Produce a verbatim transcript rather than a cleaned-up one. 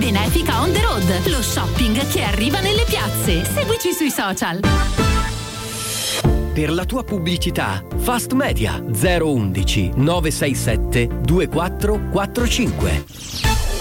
Benefica on the road, lo shopping che arriva nelle piazze. Seguici sui social. Per la tua pubblicità, Fast Media zero uno uno nove sei sette due quattro quattro cinque.